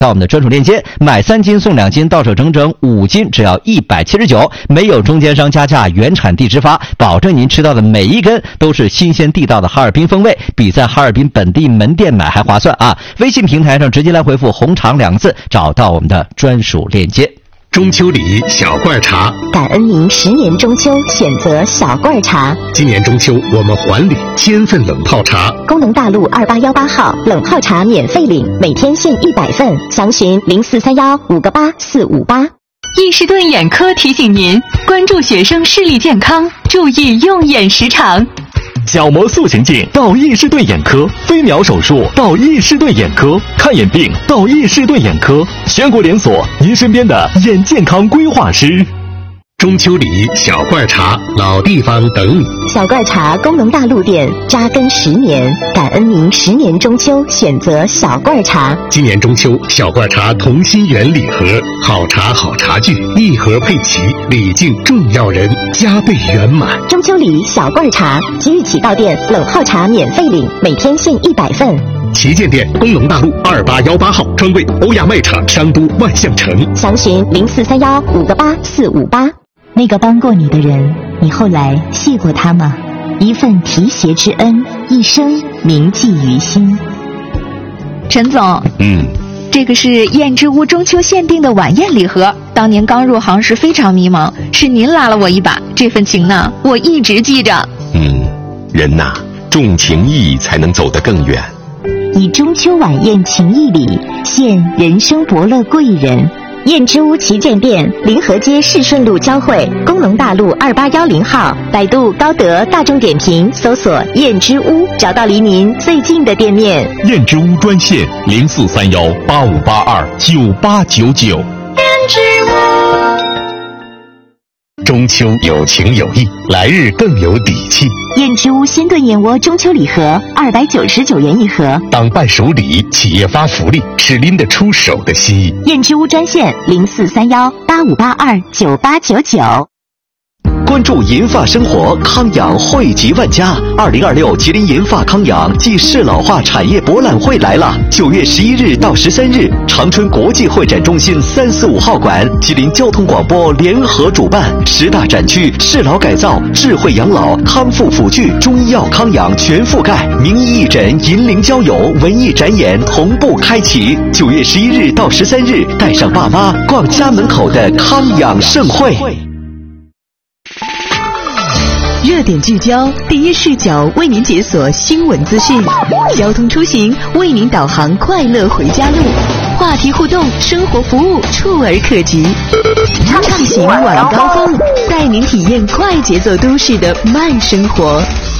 到我们的专属链接，买3斤送2斤，到手整整5斤，只要179，没有中间商加价，原产地直发，保证您吃到的每一根都是新鲜地道的哈尔滨风味，比在哈尔滨本地门店买还划算啊！微信平台上直接来回复“红肠”2个字，找到我们的专属链接。 中秋礼小罐茶， 感恩您10年中秋选择小罐茶。 今年中秋我们还礼1000份冷泡茶。 功能大路2818号冷泡茶免费领，每天限100份，详询0431588458。 易士顿眼科提醒您关注学生视力健康，注意用眼时长。 角膜塑形镜到易士顿眼科，飞秒手术到易士顿眼科，看眼病到易士顿眼科，全国连锁，您身边的眼健康规划师。 中秋礼小罐茶，老地方等你。 小罐茶功能大路店扎根10年，感恩您10年中秋选择小罐茶。 今年中秋小罐茶同心圆礼盒，好茶好茶具，一盒配齐，礼敬重要人，加倍圆满。 中秋礼小罐茶，即日起到店冷泡茶免费领，每天限100份。 旗舰店工农大路2818号，专柜欧亚卖场商都万象城， 详询0431588458。那个帮过你的人，你后来谢过他吗？一份提携之恩，一生铭记于心。 陈总，这个是燕之屋中秋限定的晚宴礼盒，当年刚入行时非常迷茫，是您拉了我一把，这份情呢，我一直记着。 人呐，重情义才能走得更远。 以中秋晚宴情谊礼，献人生伯乐贵人。燕之屋旗舰店，临河街市顺路交汇，工农大路2810号，百度、高德、大众点评搜索燕之屋，找到离您最近的店面。 燕之屋专线043185829899。燕之屋。 中秋有情有义，来日更有底气。 燕之屋鲜炖燕窝中秋礼盒299元一盒， 当伴手礼，企业发福利，是拎得出手的心意。 燕之屋专线043185829899。 关注银发生活，康养惠及万家。2026吉林银发康养暨适老化产业博览会来了，9月11日到13日，长春国际会展中心345号馆，吉林交通广播联合主办，10大展区适老改造、智慧养老、康复辅具、中医药康养全覆盖，名医义诊、银龄交友、文艺展演同步开启。9月11日到13日，带上爸妈逛家门口的康养盛会。 热点聚焦，第一视角为您解锁新闻资讯，交通出行为您导航快乐回家路，话题互动，生活服务触而可及，畅行晚高峰，带您体验快节奏都市的慢生活。